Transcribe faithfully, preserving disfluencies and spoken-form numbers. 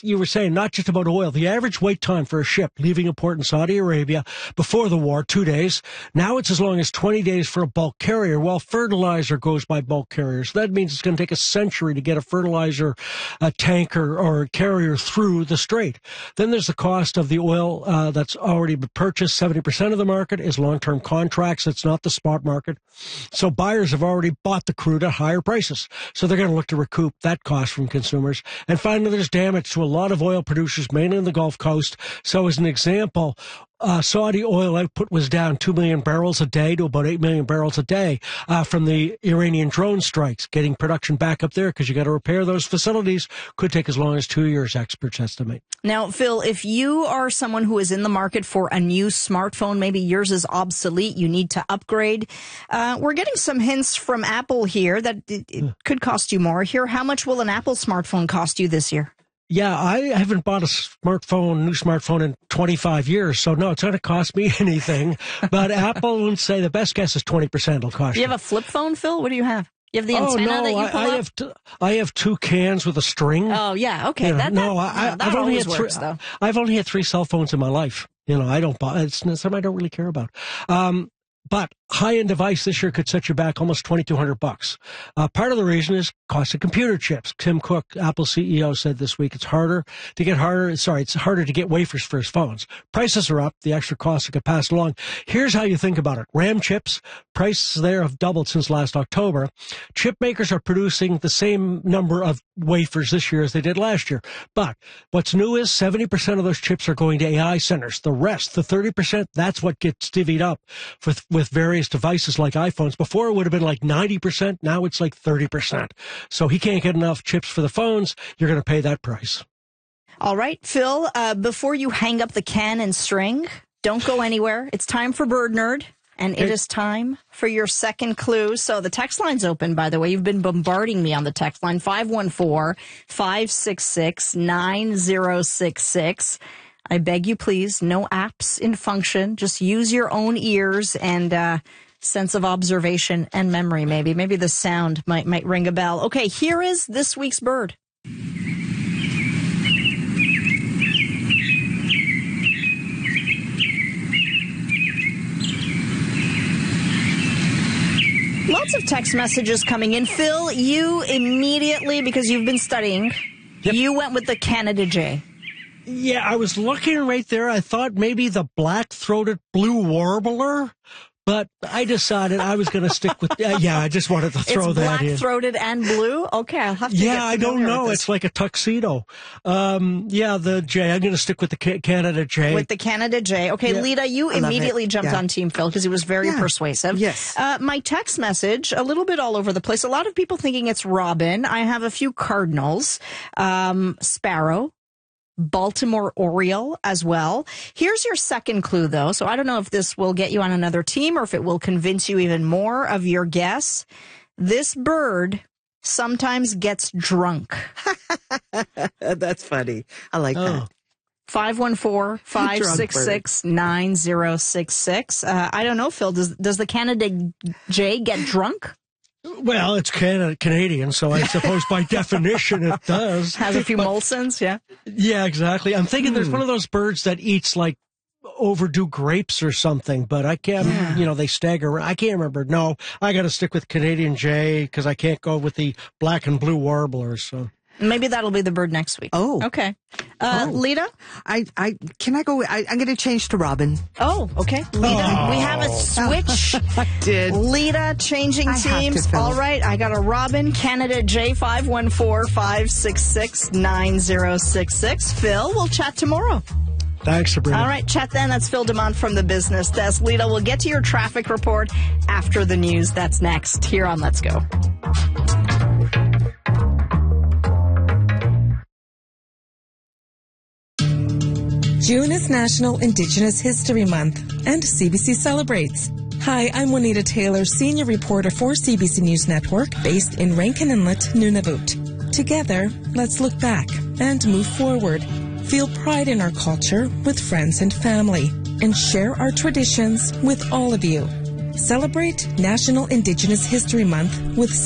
you were saying, not just about oil. The average wait time for a ship leaving a port in Saudi Arabia before the war, two days. Now it's as long as twenty days for a bulk carrier. Well, fertilizer goes by bulk carriers. That means it's going to take a century to get a fertilizer a tanker or a carrier through the strait. Then there's the cost of the oil uh, that's already been purchased. seventy percent of the market is long-term contracts. It's not the spot market. So buyers have already bought the crude at higher prices. So they're going to look to recoup that cost from consumers. And finally, there's damage to a lot of oil producers, mainly in the Gulf Coast. So as an example, Uh, Saudi oil output was down two million barrels a day to about eight million barrels a day uh, from the Iranian drone strikes. Getting production back up there because you got to repair those facilities could take as long as two years, experts estimate. Now, Phil, if you are someone who is in the market for a new smartphone, maybe yours is obsolete, you need to upgrade. Uh, we're getting some hints from Apple here that it, it could cost you more. Here, how much will an Apple smartphone cost you this year? Yeah, I haven't bought a smartphone, new smartphone in twenty-five years, so no, it's not going to cost me anything. But Apple would say the best guess is twenty percent it'll cost you. Do you have a flip phone, Phil? What do you have? You have the oh, antenna no, that you pull I, I up? have t- I have two cans with a string. Oh, yeah, okay. You know, that, no, that, I, no, that I've only always had works, three, though. I've only had three cell phones in my life. You know, I don't buy, it's something I don't really care about. Um, But high-end device this year could set you back almost twenty-two hundred bucks. Uh, part of the reason is cost of computer chips. Tim Cook, Apple C E O, said this week it's harder to get harder. Sorry, it's harder to get wafers for his phones. Prices are up. The extra costs get passed along. Here's how you think about it. RAM chips, prices there have doubled since last October. Chip makers are producing the same number of wafers this year as they did last year. But what's new is seventy percent of those chips are going to A I centers. The rest, the thirty percent, that's what gets divvied up for, with various devices like iPhones. Before it would have been like ninety percent. Now it's like thirty percent. So he can't get enough chips for the phones. You're going to pay that price. All right, Phil, uh, before you hang up the can and string, don't go anywhere. It's time for Bird Nerd. And it is time for your second clue. So the text line's open, by the way. You've been bombarding me on the text line, five one four, five six six, nine zero six six. I beg you, please, no apps in function. Just use your own ears and uh, sense of observation and memory, maybe. Maybe the sound might, might ring a bell. Okay, here is this week's bird. Lots of text messages coming in. Phil, you immediately, because you've been studying, yep. you went with the Canada Jay. Yeah, I was looking right there. I thought maybe the black-throated blue warbler, but I decided I was going to stick with, uh, yeah, I just wanted to throw it's that in. It's black-throated and blue? Okay, I'll have to Yeah, get I don't know. It's It's like a tuxedo. Um, yeah, the J. I'm going to stick with the Ca- Canada J. With the Canada J. Okay, yeah. Lita, you immediately jumped yeah. on Team Phil because he was very yeah. persuasive. Yes. Uh, my text message, a little bit all over the place. A lot of people thinking it's Robin. I have a few Cardinals. Um, Sparrow. Baltimore Oriole as well. Here's your second clue, though. So I don't know if this will get you on another team or if it will convince you even more of your guess. This bird sometimes gets drunk. That's funny. I like Oh. that. five one four, five six six, nine zero six six. Uh, I don't know, Phil. Does, does the Canada Jay get drunk? Well, it's Canada, Canadian, so I suppose by definition it does. Has a few But- Molsons, yeah. Yeah, exactly. I'm thinking there's one of those birds that eats like overdue grapes or something, but I can't, Yeah. you know, they stagger. I can't remember. No, I got to stick with Canadian Jay because I can't go with the black and blue warblers. So Maybe that'll be the bird next week. Oh. Okay. Uh, Oh. Lita? I, I, can I go? I, I'm going to change to Robin. Oh, okay. Lita, Oh. we have a switch. I did. Lita changing I have to, teams. Phil. All right, I got a Robin, Canada J, five one four, five six six, nine zero six six. Phil, we'll chat tomorrow. thanks, Sabrina. All right, chat then. That's Phil DeMont from the Business Desk. Lita, we'll get to your traffic report after the news. That's next here on Let's Go. June is National Indigenous History Month, and C B C celebrates. Hi, I'm Juanita Taylor, senior reporter for C B C News Network, based in Rankin Inlet, Nunavut. Together, let's look back and move forward. Feel pride in our culture with friends and family, and share our traditions with all of you. Celebrate National Indigenous History Month with